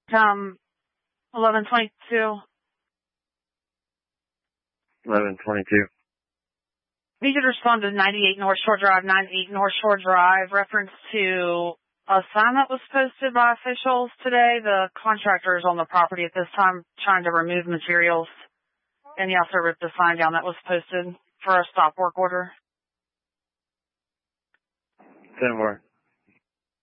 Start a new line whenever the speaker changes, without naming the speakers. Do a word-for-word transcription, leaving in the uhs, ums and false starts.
Um, eleven twenty-two.
eleven twenty-two.
You could respond to ninety-eight North Shore Drive, ninety-eight North Shore Drive, reference to a sign that was posted by officials today. The contractor is on the property at this time trying to remove materials, and he also ripped the sign down that was posted for a stop work order.
ten more.